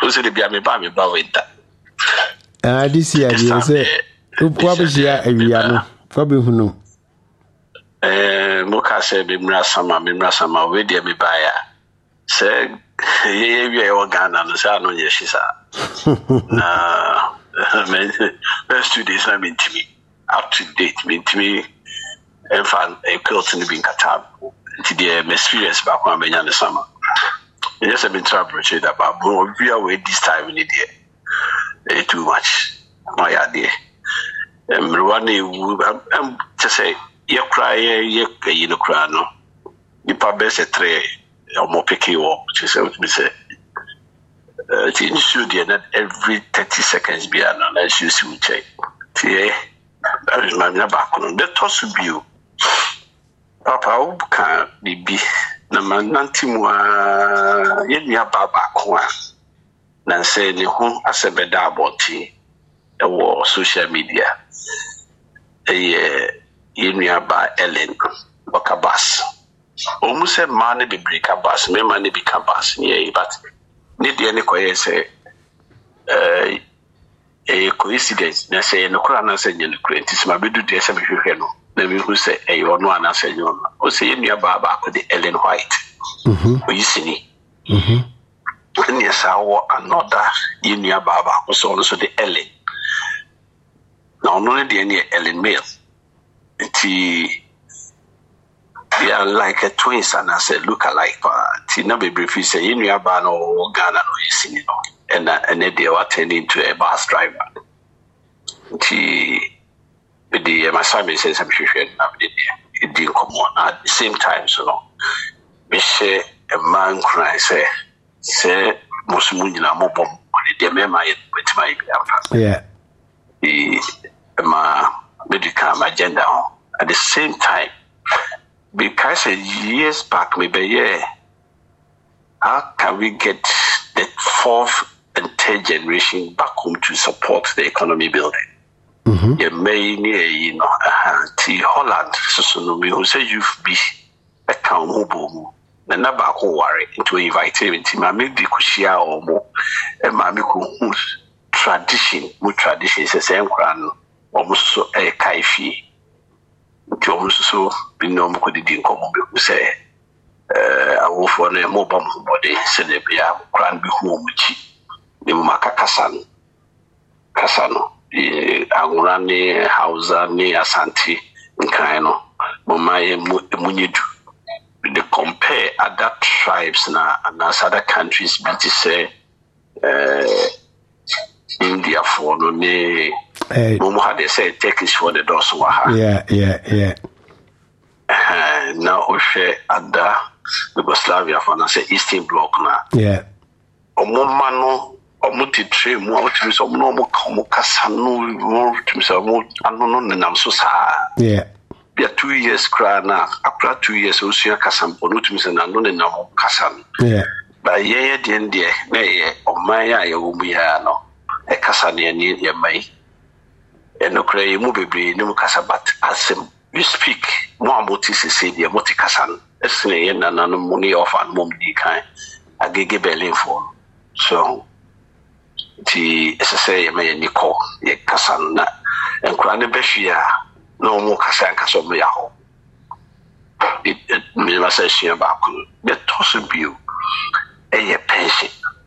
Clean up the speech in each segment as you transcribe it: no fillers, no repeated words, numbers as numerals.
Who's the Biami winter? This year, you say, what was your Aviano? Probably who know. Moka said, Mimra Sama, with the Mibaya. Say, ye organ and the sound on your shisa. First 2 days, I mean to me, up to date, mean to me, and found a quilt in the being Qatar. To the mysterious back one in the summer. Yes, I've been troubled about we are away this time in the day. Too much. My idea. I'm just say, you cry, you cry, no. You probably say 3 or more picky or just me say. It should be that every 30 seconds be an unless you see check. That is my back on the toss of you. Papa, can be na manantimwa yeni ababa kwa na say ne ho asebeda aboti ewo social media yeni aba Ellen Bakabas omu se mane be break abas me mane be kabas but ne de ne koye say coincidence na say no kura na say nyene kura ntisima bedu de say behwehwe no na me who say you no ana say you o say you baba ko the Ellen White you see and yes another you baba so also the Ellen now no the any Ellen male they are like a twins and I said look alike but no be brief say you baba no Ghana no you see no and they were attending to a bus driver the my son says I'm sure it didn't come on at the same time so no me say a man cry say musumunyina mobom the mema yet with my yeah my medical agenda at the same time because years back maybe how can we get the 4th and 3rd generation back home to support the economy building? You may you know Holland so no me who say you've be a town mobile na naba ko worry into invite him to my make the kushia or more and my tradition is the same crown almost so a kaifi to almost so be no mo could didn't come who say I will for a mobile body celebia crown be home the makakasan kasano Agurani, Hausa, ni Asante, Nkaino, Momaye Munyidu. They compare other tribes and as other countries, but to say India for no ne Momo they say Turkish for the Doswaha. Yeah. Now we share other Yugoslavia for na say Eastern Bloc na. Yeah. Omomano omuti tre mu awtimi so no mo kasa no timi so mo anono nenam so saa yeah bia 2 years kra na akra 2 years osua kasampo no timi so na no nenam kasa yeah ba ye de ndie na ye oman ya ye wo mu ya no e kasa ne ni ye mai eno kra ye mu bebre ni mu kasa but asem you speak mo amoti se de moti kasa no esne ye nanano mu ni ofan mom di kan agege berlin for so ti say me niko ye kasan na enkura ne behwia no mo kasa kaso me ya ho me ma say shia ba ku be toso bio e pension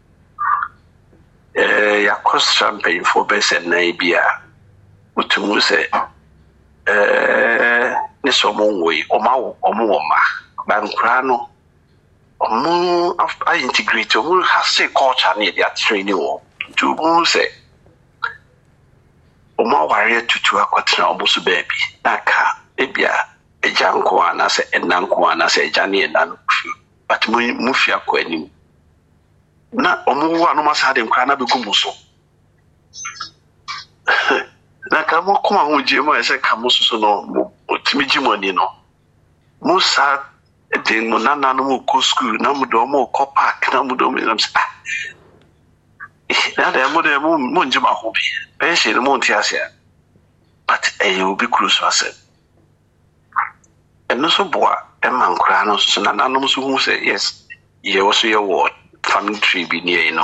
ya cost champagne for best na bia utumu say ne so mo we o ma ba nkura no omo I integrate omo has say culture ne dia training o to say Oma warrior to aquatra almost baby naka ebia ejanko ana se enanko ana se ejane enan but mufia ko anim na omo wa no masade nkra na begumu so na ka mo kuma ho je mo ese ka mo so no otimi jimoni no musa den mo nana no mo ko school na mo do mo ko park na mo do me na na dem mo njima ho bi pension mo ntiasia but will be cruise asset and no so boa e man kra no so na nanom so hu say yes ye also your word family tree bi near